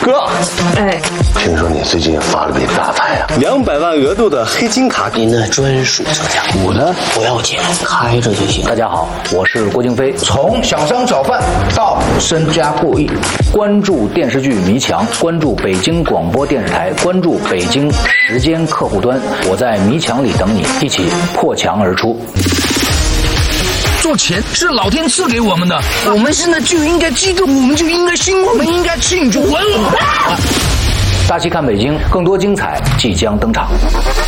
哥， 哎， 听说你最近发了笔大财啊 ，200万额度的黑金卡， 您的专属车价， 我呢不要钱，开着就行。 大家好，我是郭京飞。 从小商小贩到身家过亿， 关注电视剧《迷墙》，关注北京广播电视台，关注北京时间客户端。我在迷墙里等你，一起破墙而出。 做钱是老天赐给我们的，我们现在就应该激动，我们就应该兴奋，我们应该庆祝。 大戏看北京，更多精彩即将登场。